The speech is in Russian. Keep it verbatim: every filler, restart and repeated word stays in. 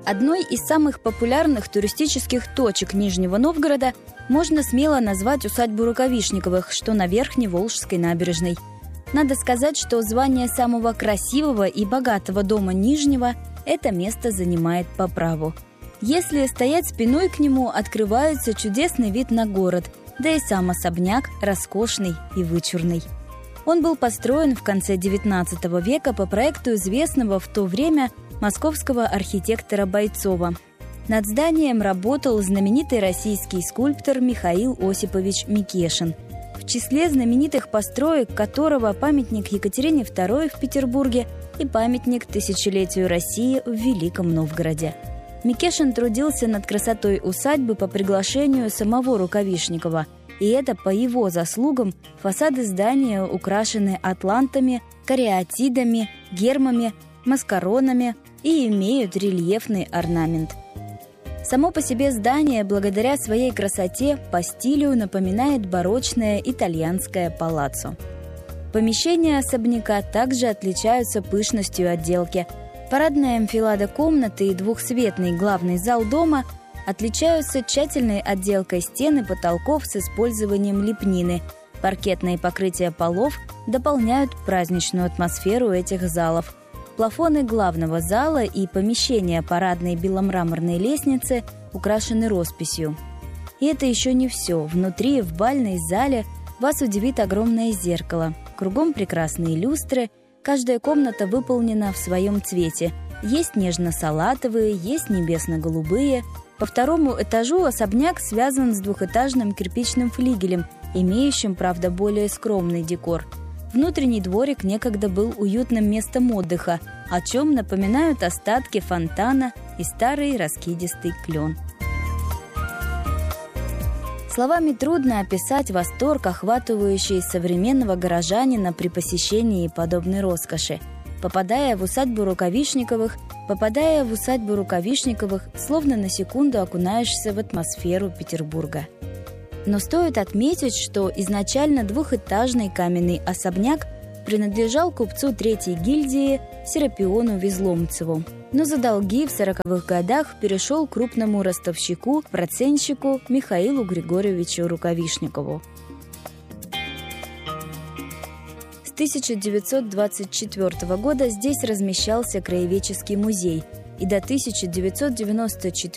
Одной из самых популярных туристических точек Нижнего Новгорода можно смело назвать усадьбу Рукавишниковых, что на Верхней Волжской набережной. Надо сказать, что звание самого красивого и богатого дома Нижнего это место занимает по праву. Если стоять спиной к нему, открывается чудесный вид на город, да и сам особняк роскошный и вычурный. Он был построен в конце девятнадцатого века по проекту известного в то время московского архитектора Бойцова. Над зданием работал знаменитый российский скульптор Михаил Осипович Микешин, в числе знаменитых построек которого памятник Екатерине второй в Петербурге и памятник тысячелетию России в Великом Новгороде. Микешин трудился над красотой усадьбы по приглашению самого Рукавишникова, и это по его заслугам фасады здания украшены атлантами, кариатидами, гермами, маскаронами и имеют рельефный орнамент. Само по себе здание, благодаря своей красоте, по стилю напоминает барочное итальянское палаццо. Помещения особняка также отличаются пышностью отделки. Парадная анфилада комнаты и двухсветный главный зал дома отличаются тщательной отделкой стен и потолков с использованием лепнины. Паркетные покрытия полов дополняют праздничную атмосферу этих залов. Плафоны главного зала и помещения парадной беломраморной лестницы украшены росписью. И это еще не все. Внутри, в бальной зале, вас удивит огромное зеркало. Кругом прекрасные люстры. Каждая комната выполнена в своем цвете. Есть нежно-салатовые, есть небесно-голубые. По второму этажу особняк связан с двухэтажным кирпичным флигелем, имеющим, правда, более скромный декор. Внутренний дворик некогда был уютным местом отдыха, о чем напоминают остатки фонтана и старый раскидистый клен. Словами трудно описать восторг, охватывающий современного горожанина при посещении подобной роскоши. Попадая в усадьбу Рукавишниковых, попадая в усадьбу Рукавишниковых, словно на секунду окунаешься в атмосферу Петербурга. Но стоит отметить, что изначально двухэтажный каменный особняк принадлежал купцу третьей гильдии Серапиону Везломцеву, но за долги в сороковых годах перешел к крупному ростовщику, процентщику Михаилу Григорьевичу Рукавишникову. С тысяча девятьсот двадцать четвёртого года здесь размещался краеведческий музей, и до тысяча девятьсот девяносто четвёртого